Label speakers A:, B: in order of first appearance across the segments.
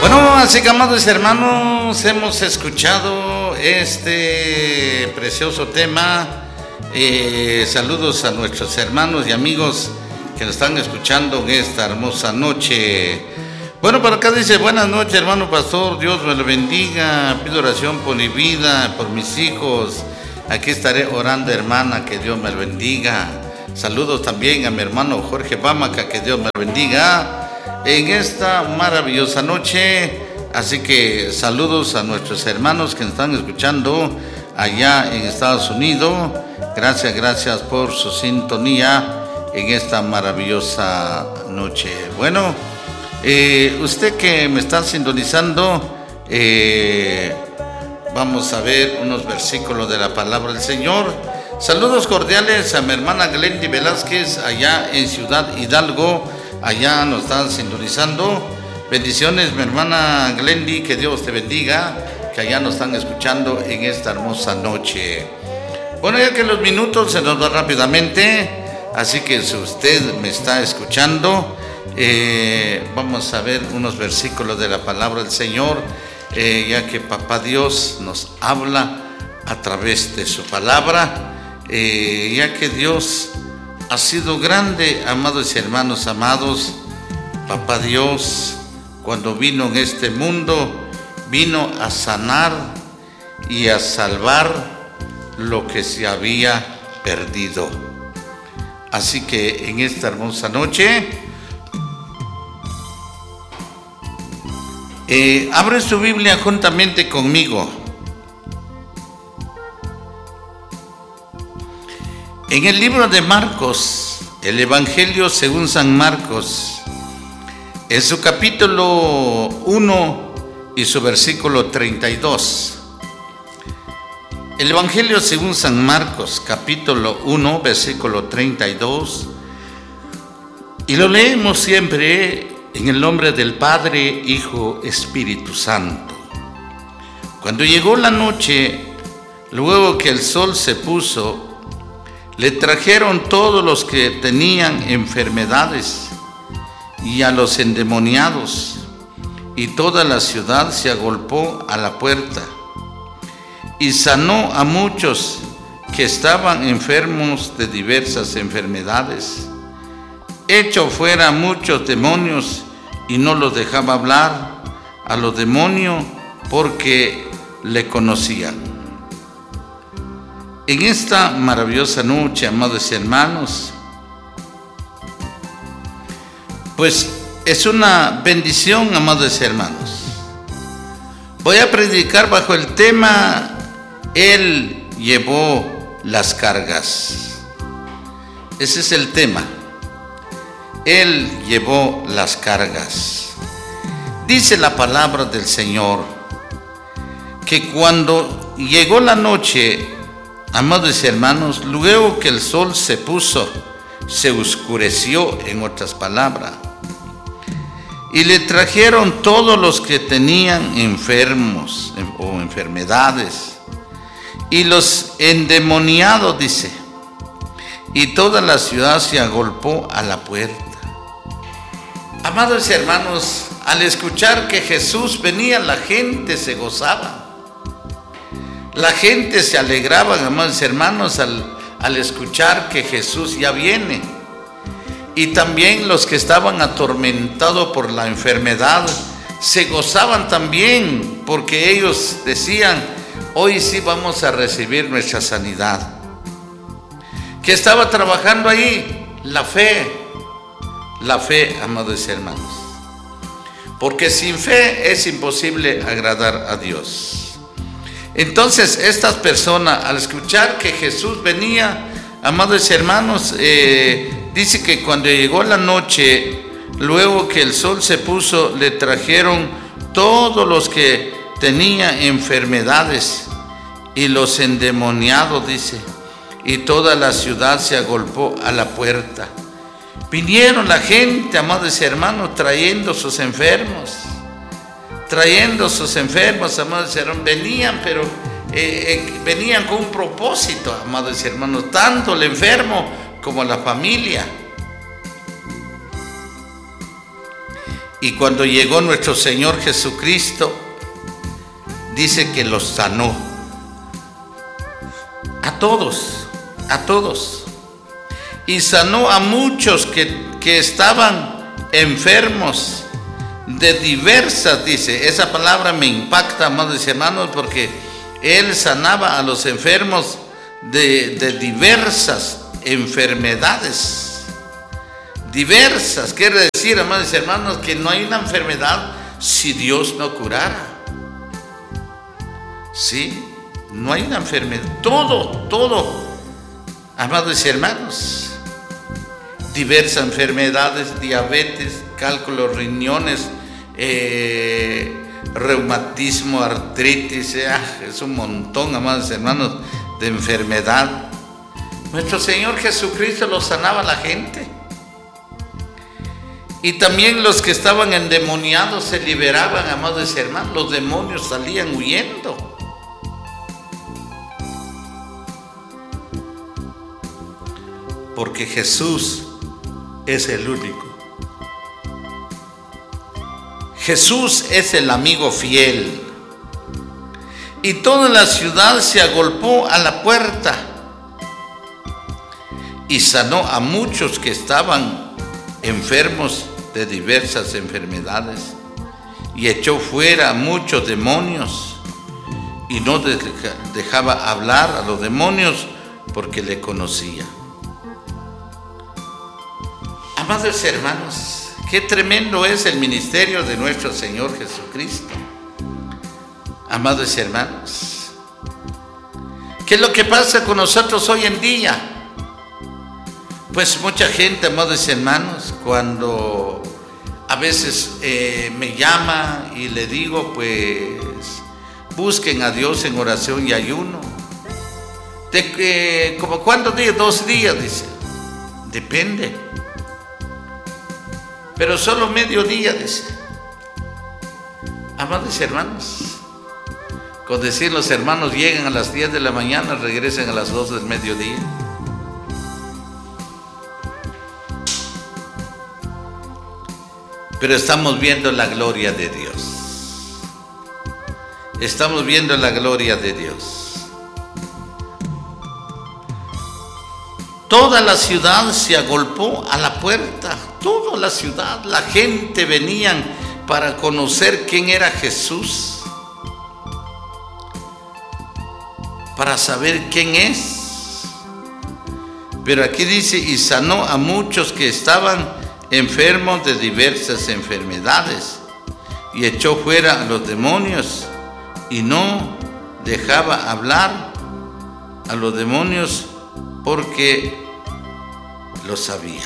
A: Bueno, así que amados hermanos, hemos escuchado este precioso tema. Saludos a nuestros hermanos y amigos que nos están escuchando en esta hermosa noche. Bueno, por acá dice: buenas noches, hermano pastor, Dios me lo bendiga, pido oración por mi vida, por mis hijos. Aquí estaré orando, hermana, que Dios me lo bendiga. Saludos también a mi hermano Jorge Pamaca, que Dios me lo bendiga en esta maravillosa noche. Así que saludos a nuestros hermanos que nos están escuchando allá en Estados Unidos. Gracias por su sintonía en esta maravillosa noche. Bueno, usted que me está sintonizando, vamos a ver unos versículos de la palabra del Señor. Saludos cordiales a mi hermana Glendy Velázquez allá en Ciudad Hidalgo. Allá nos están sintonizando. Bendiciones, mi hermana Glendy, que Dios te bendiga, que allá nos están escuchando en esta hermosa noche. Bueno, ya que los minutos se nos van rápidamente, así que si usted me está escuchando, vamos a ver unos versículos de la palabra del Señor, ya que Papá Dios nos habla a través de su palabra, ya que Dios ha sido grande, amados y hermanos amados. Papá Dios, cuando vino en este mundo, vino a sanar y a salvar lo que se había perdido. Así que en esta hermosa noche, abre su Biblia juntamente conmigo en el libro de Marcos, el Evangelio según San Marcos, en su capítulo 1 y su versículo 32. El Evangelio según San Marcos, capítulo 1, versículo 32. Y lo leemos siempre en el nombre del Padre, Hijo, Espíritu Santo. Cuando llegó la noche, luego que el sol se puso, le trajeron todos los que tenían enfermedades y a los endemoniados, y toda la ciudad se agolpó a la puerta, y sanó a muchos que estaban enfermos de diversas enfermedades, echó fuera muchos demonios y no los dejaba hablar a los demonios porque le conocían. En esta maravillosa noche, amados hermanos, pues es una bendición, amados hermanos. Voy a predicar bajo el tema: Él llevó las cargas. Ese es el tema. Él llevó las cargas. Dice la palabra del Señor que cuando llegó la noche, amados hermanos, luego que el sol se puso, se oscureció, en otras palabras, y le trajeron todos los que tenían enfermos o enfermedades, y los endemoniados, dice, y toda la ciudad se agolpó a la puerta. Amados hermanos, al escuchar que Jesús venía, la gente se gozaba. La gente se alegraba, amados hermanos, al escuchar que Jesús ya viene. Y también los que estaban atormentados por la enfermedad se gozaban también, porque ellos decían: hoy sí vamos a recibir nuestra sanidad. ¿Qué estaba trabajando ahí? La fe, amados hermanos. Porque sin fe es imposible agradar a Dios. Entonces estas personas, al escuchar que Jesús venía, amados hermanos, dice que cuando llegó la noche, luego que el sol se puso, le trajeron todos los que tenían enfermedades y los endemoniados, dice, y toda la ciudad se agolpó a la puerta. Vinieron la gente, amados hermanos, trayendo sus enfermos, amados hermanos. Venían, pero venían con un propósito, amados hermanos, tanto el enfermo como la familia. Y cuando llegó nuestro Señor Jesucristo, dice que los sanó. A todos. Y sanó a muchos que estaban enfermos de diversas, dice. Esa palabra me impacta, amados hermanos, porque Él sanaba a los enfermos de diversas enfermedades. Diversas, quiere decir, amados hermanos, que no hay una enfermedad si Dios no curara. Sí, no hay una enfermedad. Todo, amados hermanos. Diversas enfermedades, diabetes, cálculos, riñones, reumatismo, artritis, es un montón, amados hermanos, de enfermedad. Nuestro Señor Jesucristo los sanaba a la gente. Y también los que estaban endemoniados se liberaban, amados hermanos. Los demonios salían huyendo. Porque Jesús es el único. Jesús es el amigo fiel. Y toda la ciudad se agolpó a la puerta y sanó a muchos que estaban enfermos de diversas enfermedades, y echó fuera a muchos demonios, y no dejaba hablar a los demonios porque le conocía. Amados hermanos, qué tremendo es el ministerio de nuestro Señor Jesucristo. Amados hermanos, ¿qué es lo que pasa con nosotros hoy en día? Pues mucha gente, amados hermanos, cuando a veces me llama y le digo, pues busquen a Dios en oración y ayuno. ¿Como cuántos días? 2 días, dice. Depende. Pero solo mediodía, dice. Amados hermanos, con decir los hermanos llegan a las 10 de la mañana, regresen a las 2 del mediodía. Pero estamos viendo la gloria de Dios. Estamos viendo la gloria de Dios. Toda la ciudad se agolpó a la puerta. Toda la ciudad, la gente venían para conocer quién era Jesús, para saber quién es. Pero aquí dice, y sanó a muchos que estaban enfermos de diversas enfermedades, y echó fuera a los demonios, y no dejaba hablar a los demonios porque lo sabía.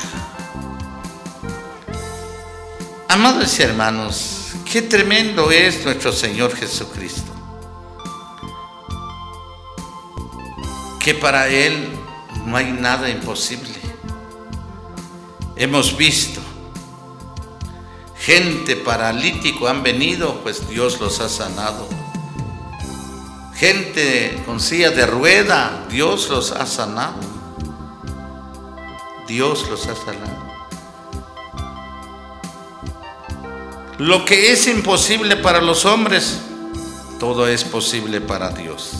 A: Amados hermanos, qué tremendo es nuestro Señor Jesucristo, que para Él no hay nada imposible. Hemos visto gente paralítico han venido, pues Dios los ha sanado. Gente con silla de rueda, Dios los ha sanado. Dios los ha sanado. Lo que es imposible para los hombres, todo es posible para Dios.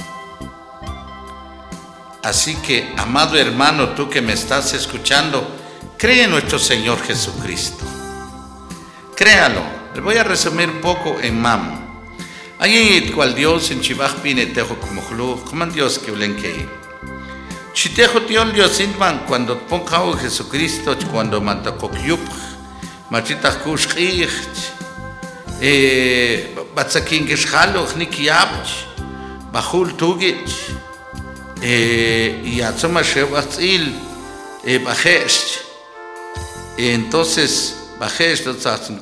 A: Así que, amado hermano, tú que me estás escuchando, cree en nuestro Señor Jesucristo. Créalo. Le voy a resumir un poco en Mam. Ahí cual Dios en Chivaj pine tejo como jlu, como Dios que ulenque. Chitejo tiol Dios inman cuando ponga Jesucristo, cuando manta kokyup, machita kushkich, batsakin geshalo, nikiabch, bajul tugich, y atzoma shevatzil, bajesh. Entonces, bajesh, entonces,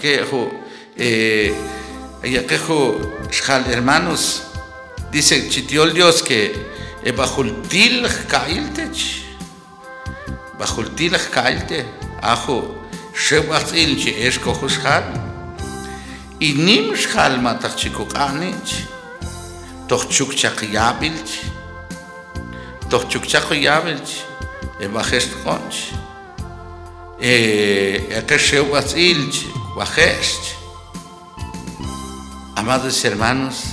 A: hermanos, dice Chitiol Dios que bajultil kailtech, bajultil kailte, ajo, shevatzil che escojo shal, y nim shal matach chikukanich, tochuk chakiabilch, tochuk chakiabilch, bajesh conch. Que shevatzil Wajesh. Amados hermanos,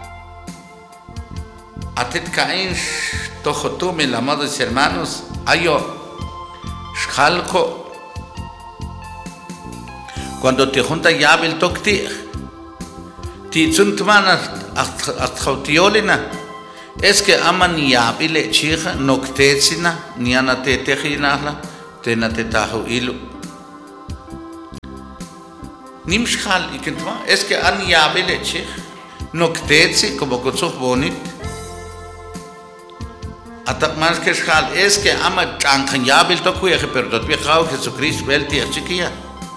A: atet caen tojotumel, amados hermanos, ayo shalko. Cuando te junta llave el tocti, ti tsuntmana atjautiolina, es que aman llave le chija, noctecina, ni anate tejinala, tenate tajo ilu. Nimshal y kentma, es que an llave le chija, nocteci como con sus bonit. Atak más que shal, es que ama chanjan llave el tocuya, pero tot viajao Jesucristo, el tía chiquilla.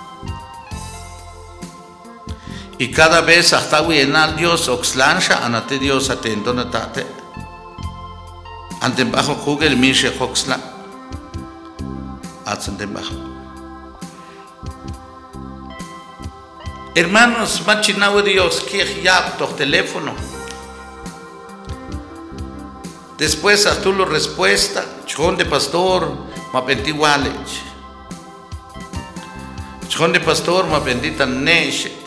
A: Y cada vez hasta huyenal Dios oxlansha anate Dios atento natate. Ante bajo jugue el mishe oxla. Ante bajo. Hermanos, machinau Dios que ya tu teléfono. Después a tu lo respuesta, chon de pastor, ma penti walech. Chon de pastor, ma bendita neshet.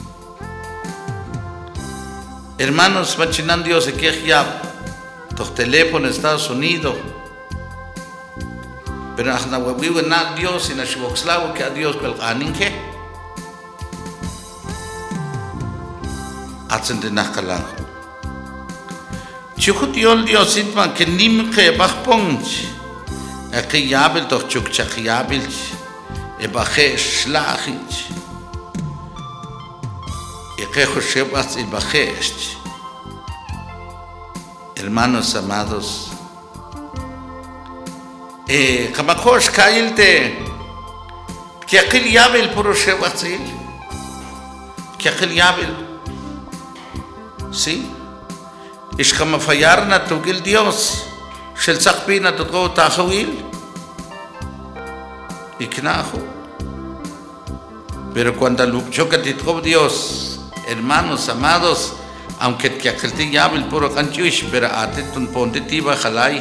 A: Hermanos, machinan Dios que ya tu teléfono en Estados Unidos. Pero hasta vive na Dios en Ashboxlago que a Dios pel ganinge. Atende nakalang. Chukutiol Dios itman que nimke bachponch. Aquí yabel doch chukchak yabel. E baje shlachich. E que Josebas y baje. Hermanos amados. Kamakosh kailte. Que aquel yabel puro shebatzil. Que aquel yabel. Sí. Es como fallar na tugil Dios. Shel sakpina tutgo tahawil. Iknajo. Pero cuando choca titgo Dios, hermanos amados, aunque te aquelti llave el puro canchuish, pero atet un ponte tiba jalai.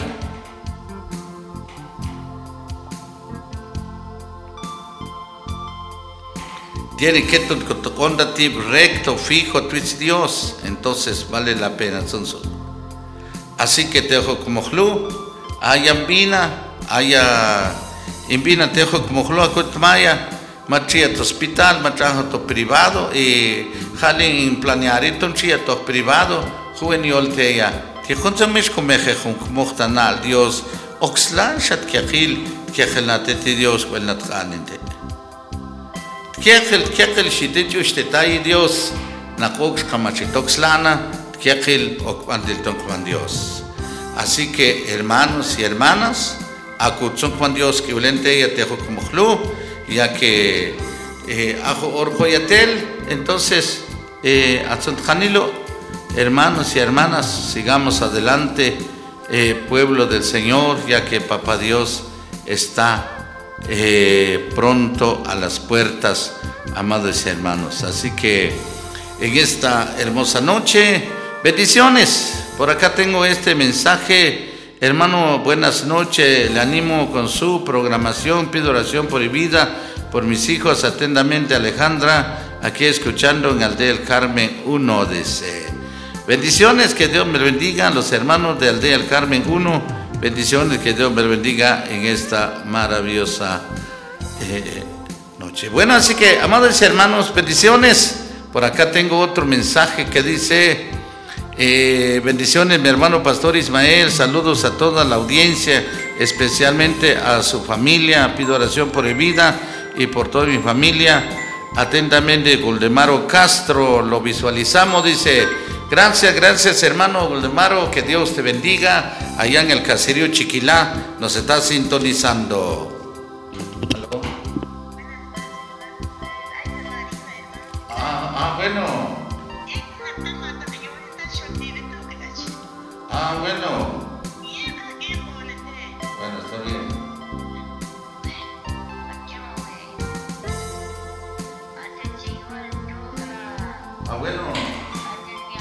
A: Tiene que tu condatib recto, fijo, tu es Dios, entonces vale la pena. Así que te dejo como jlu, haya invina te dejo como jlu a Kutmaya, machia tu hospital, machajo tu privado, y jale en planear tu chia tu privado, juvenil te ya. Que consumes como ejemplo, como tanal, Dios, oxlan shat kiakil, kiakelate Dios, cuelnat ganente. Kiakil shitet yushtetay Dios nakox kamachitoxlana kiakil okpandilton con Dios. Así que hermanos y hermanas, akutson con Dios que ulente ya tejo como jlu, ya que ajo orjoyatel, entonces atzont janilo, hermanos y hermanas, sigamos adelante, pueblo del Señor, ya que Papá Dios está pronto a las puertas, amados hermanos. Así que en esta hermosa noche, bendiciones. Por acá tengo este mensaje. Hermano, buenas noches. Le animo con su programación. Pido oración por mi vida, por mis hijos. Atentamente, Alejandra, aquí escuchando en Aldea del Carmen 1 DC. Bendiciones, que Dios me bendiga. Los hermanos de Aldea del Carmen 1. Bendiciones, que Dios me bendiga en esta maravillosa noche. Bueno, así que, amados hermanos, bendiciones. Por acá tengo otro mensaje que dice, bendiciones, mi hermano Pastor Ismael, saludos a toda la audiencia, especialmente a su familia. Pido oración por mi vida y por toda mi familia. Atentamente, Goldemaro Castro, lo visualizamos, dice, gracias hermano Goldemaro, que Dios te bendiga, allá en el caserío Chiquilá, nos está sintonizando.